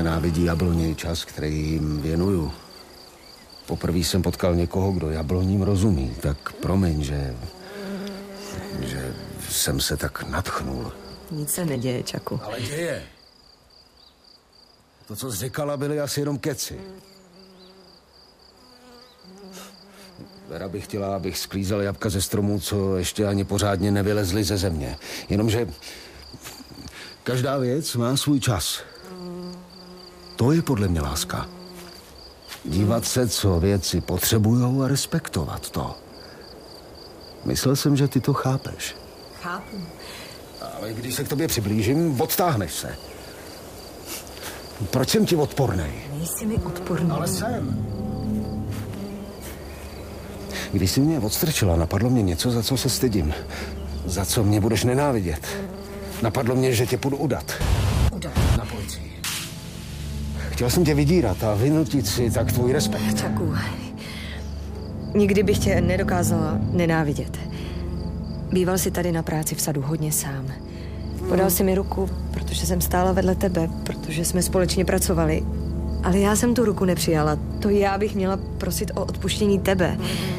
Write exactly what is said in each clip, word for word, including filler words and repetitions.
nenávidí jabloně, čas, který jim věnuju. Poprvé jsem potkal někoho, kdo jabloním rozumí, tak promiň, že... že jsem se tak nadchnul. Nic se neděje, Čaku. Ale děje. To, co jsi říkala, byly asi jenom keci. Vera by chtěla, abych sklízel jabka ze stromů, co ještě ani pořádně nevylezly ze země. Jenomže každá věc má svůj čas. To je podle mě láska. Dívat se, co věci potřebujou a respektovat to. Myslel jsem, že ty to chápeš. Chápu. Ale když se k tobě přiblížím, odtáhneš se. Proč jsem ti odpornej? Nejsi mi odporný. Ale jsem. Když jsi mě odstrčila, napadlo mě něco, za co se stydím. Za co mě budeš nenávidět. Napadlo mě, že tě půjdu udat. Udat? Na policii. Chtěl jsem tě vydírat a vynutit si tak tvůj respekt. Čaku, nikdy bych tě nedokázala nenávidět. Býval jsi tady na práci v sadu hodně sám. Podal si mi ruku, protože jsem stála vedle tebe, protože jsme společně pracovali. Ale já jsem tu ruku nepřijala. To já bych měla prosit o odpuštění tebe.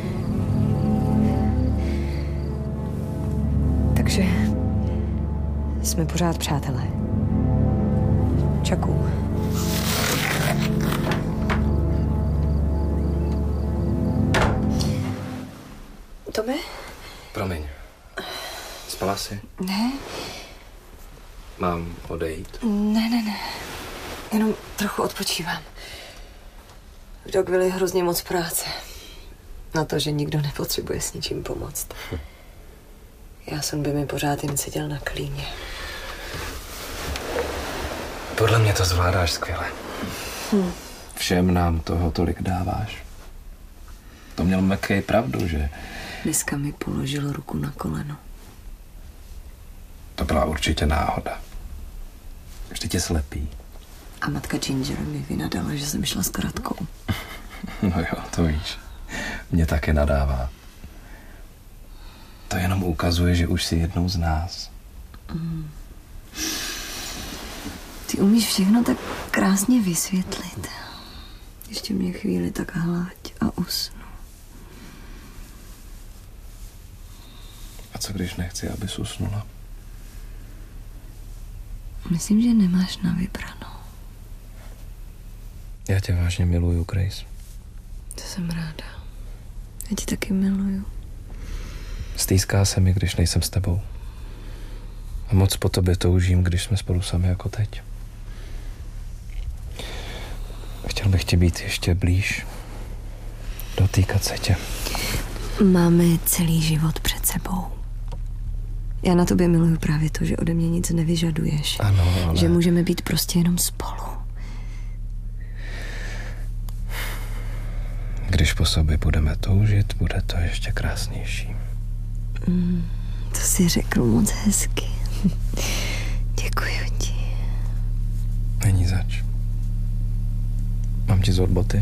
Takže jsme pořád přátelé. Čaku. Tome? Promiň. Spala jsi? Ne. Mám odejít? Ne, ne, ne. Jenom trochu odpočívám. V Dogville je hrozně moc práce. Na to, že nikdo nepotřebuje s ničím pomoct. Hm. Jáson by mi pořád jen seděl na klíně. Podle mě to zvládáš skvěle. Hm. Všem nám toho tolik dáváš. To měl McKay pravdu, že... Dneska mi položil ruku na koleno. To byla určitě náhoda. Vždyť je slepý. A matka Ginger mi vynadala, že jsem šla s Kratkou. No jo, to víš. Mě také nadává. To jenom ukazuje, že už jsi jednou z nás. Mm. Ty umíš všechno tak krásně vysvětlit. Ještě mě chvíli tak hlaď a usnu. A co když nechci, abys usnula? Myslím, že nemáš na vybranou. Já tě vážně miluju, Grace. To jsem ráda. Já tě taky miluju. Stýská se mi, když nejsem s tebou. A moc po tobě toužím, když jsme spolu sami jako teď. Chtěl bych tě být ještě blíž. Dotýkat se tě. Máme celý život před sebou. Já na tobě miluju právě to, že ode mě nic nevyžaduješ. Ano, ale... Že můžeme být prostě jenom spolu. Když po sobě budeme toužit, bude to ještě krásnější. Mm, to jsi řekl moc hezky. Děkuji ti. Není zač. Mám ti zod boty?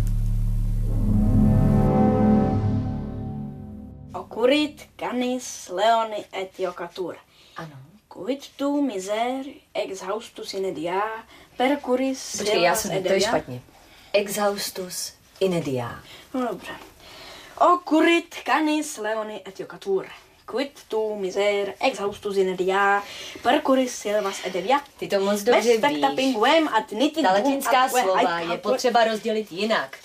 Ocurit canis leoni et iocatur. Ano. Quid tu miser exhaustus in dia percuris. Počkej, já jsem, to je špatně. Exhaustus in dia. No dobře. Ocurit canis leoni et iocatur. Quid tu miser exhaustus in dia percuris silvas et devia. Ty to moc dobře víš. Ta latinská slova je potřeba rozdělit jinak.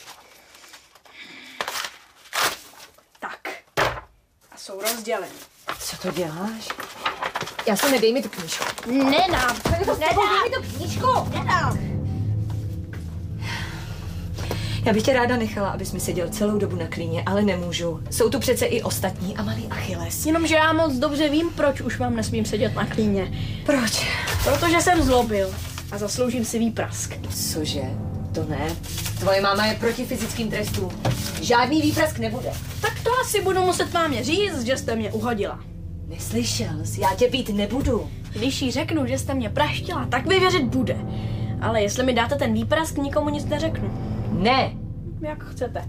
Tak. A jsou rozděleny. Co to děláš? Já se nedej mi tu knížku. Nedám. Nedám. Dej mi tu knížku. Nedám. Já bych tě ráda nechala, abys mi seděl celou dobu na klíně, ale nemůžu. Jsou tu přece i ostatní a malý Achilles. Jenomže já moc dobře vím, proč už vám nesmím sedět na klíně. Proč? Protože jsem zlobil a zasloužím si výprask. Cože? To ne. Tvoje máma je proti fyzickým trestům. Žádný výprask nebude. Tak to asi budu muset vámě říct, že jste mě uhodila. Neslyšel jsi, já tě pít nebudu. Když jí řeknu, že jste mě praštila, tak mi věřit bude. Ale jestli mi dáte ten výprask, nikomu nic neřeknu. Ne. Jak chcete.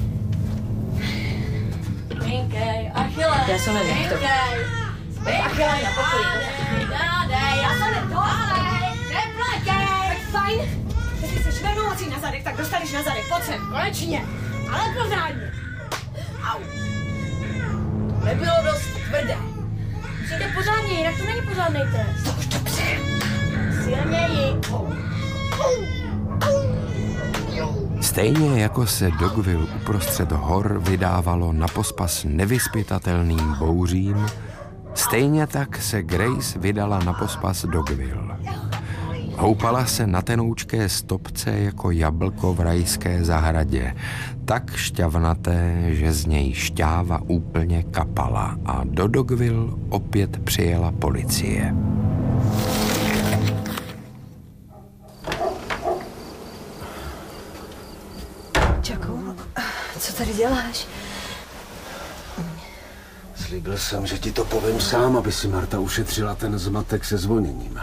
Minkej, Achilles. Já se nevím, to. Achilles, na pokoji. Já se nevím, tohle. Neplatěj. Tak fajn. Když jsi švelnoucí na zadek, tak dostaneš na zadek. Pojď sem. Konečně, ale pořádně. Au. To nebylo dost tvrdé. Musíte pořádně, jinak to není pořádný trest. To už dobře. Silněji. Stejně jako se Dogville uprostřed hor vydávalo na pospas nevyzpytatelným bouřím, stejně tak se Grace vydala na pospas Dogville. Houpala se na tenoučké stopce jako jablko v rajské zahradě, tak šťavnaté, že z něj šťáva úplně kapala a do Dogville opět přijela policie. Čaku, co tady děláš? Slíbil jsem, že ti to povím sám, aby si Marta ušetřila ten zmatek se zvoněním.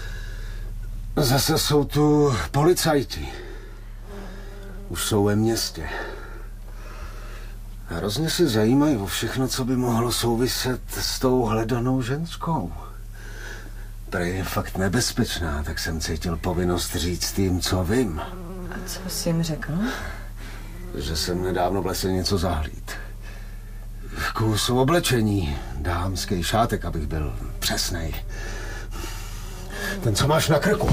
Zase jsou tu policajti. Už jsou ve městě. A hrozně se zajímají o všechno, co by mohlo souviset s tou hledanou ženskou. Prej je fakt nebezpečná, tak jsem cítil povinnost říct jim, co vím. A co jsi jim řekl? Že jsem nedávno v lese něco zahlíd. Kus oblečení, dámský šátek, abych byl přesnej. Ten, co máš na krku.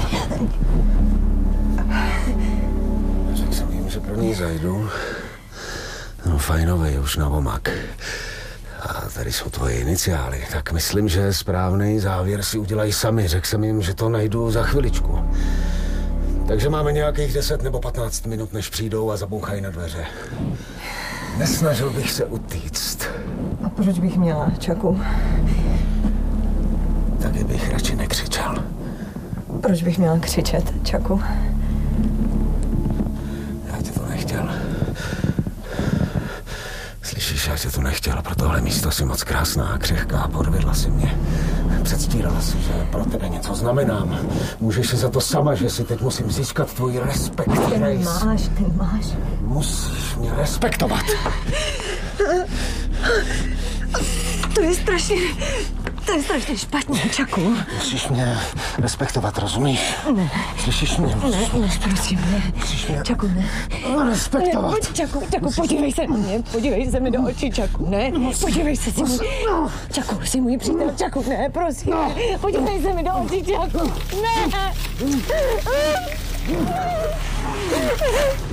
Řekl jsem jim, že pro ní zajdu. No fajnovej, už na omak. A tady jsou tvoje iniciály, tak myslím, že správný závěr si udělají sami. Řekl jsem jim, že to najdu za chviličku. Takže máme nějakých deset nebo patnáct minut, než přijdou a zabouchají na dveře. Nesnažil bych se utíct. A proč bych měla, Čaku? Taky bych radši nekřičel. Proč bych měla křičet, Čaku? Já tě to nechtěl. Slyšíš, já tě to nechtěl, pro tohle místo jsi moc krásná a křehká, podvedla si mě. Předstírala si, že pro tebe něco znamenám. Můžeš si za to sama, že si teď musím získat tvůj respekt, Ty Grace. máš, ty máš. Musíš mě respektovat. To je strašně, to je strašně špatně, Čaku. Musíš mě respektovat, rozumíš? Ne. Slyšíš mě? Ne, ne, prosím, ne. Musíš mě Čaku, ne. respektovat. Ne, pojď, Čaku, Čaku, podívej se na mě, podívej se mi do očí, Čaku, ne. Podívej se, si můj, Čaku, jsi můj přítel, Čaku, ne, prosím. Podívej se mi do očí, Čaku, ne.